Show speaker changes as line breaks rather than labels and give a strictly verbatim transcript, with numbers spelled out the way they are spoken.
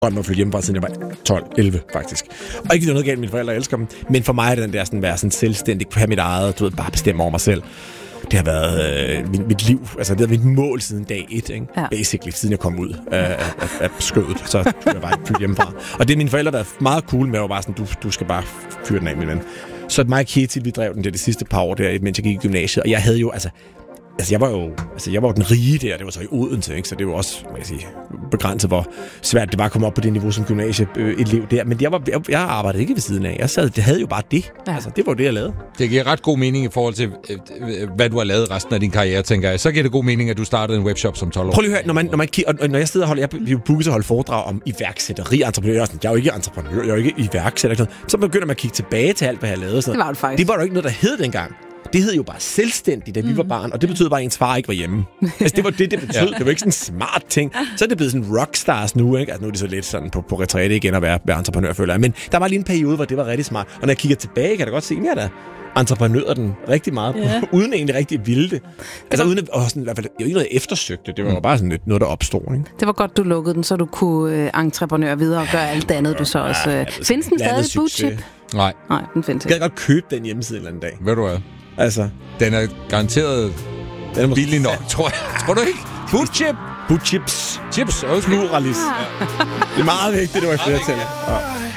drømt om at flytte hjemmefra, siden jeg var tolv elleve, faktisk. Og ikke noget galt, mine forældre elsker dem, men for mig er det den der sådan, være sådan selvstændig, have mit eget, du ved, bare bestemme over mig selv. Det har været øh, mit, mit liv, altså det har været mit mål siden dag et, ikke? Ja. Basically, siden jeg kom ud af, af, af skødet, så skulle jeg bare flytte hjemmefra. Og det mine forældre har været meget cool med, var bare sådan, du, du skal bare fyre den af, min ven. Så mig og Ketil, vi drev den der de sidste par år der, mens jeg gik i gymnasiet, og jeg havde jo, altså, Altså, jeg var jo altså, jeg var jo den rige der, det var så i Odense, ikke? Så det var også, må jeg sige, begrænset, hvor svært det var at komme op på det niveau som gymnasieelev der. Men jeg, var, jeg, jeg arbejdede ikke ved siden af. Jeg sad, det havde jo bare det. Ja. Altså, det var det, jeg lavede.
Det giver ret god mening i forhold til, hvad du har lavet resten af din karriere, tænker jeg. Så giver det god mening, at du startede en webshop som tolv år.
Prøv lige at høre, når, man, når, man, og når jeg sidder og holder, jeg vi er booket til at holde foredrag om iværksætteri, entreprenør, jeg er jo ikke entreprenør, jeg er jo ikke iværksætter, så begynder man at kigge tilbage til alt, hvad jeg lavede.
Det var det faktisk.
Det var jo ikke noget, der hed dengang. Det hed jo bare selvstændigt, da vi mm. var barn, og det betød bare, at ens far ikke var hjemme. Altså, det var det, det betød. Ja. Det var ikke sådan en smart ting. Så er det blevet sådan rockstars nu, ikke? Altså, nu er det så lidt sådan på, på retræte igen at være, være entreprenør, føler jeg. Men der var lige en periode, hvor det var rigtig smart. Og når jeg kigger tilbage, kan jeg da godt se, at jeg der entreprenører den rigtig meget, yeah. uden egentlig rigtig ville det. Altså, uden at, og sådan, i hvert fald, det var ikke noget, jeg eftersøgte. Det var mm. bare sådan lidt noget, der opstod, ikke?
Det var godt, du lukkede den, så du kunne øh, entreprenør videre og gøre alt det andet, du så også... Øh. Ja, findes den stadig, Bootchip?
Nej.
Nej, den findes
ikke. Jeg kan godt købe den hjemmeside en eller anden dag.
Ved du hvad?
Altså,
den er garanteret den er måske billig nok, tror jeg. Tror du ikke? Bootchip.
Bootchips.
Chips. Okay.
Pluralis. Ja. Det er meget vigtigt, det var i flertal. Ja.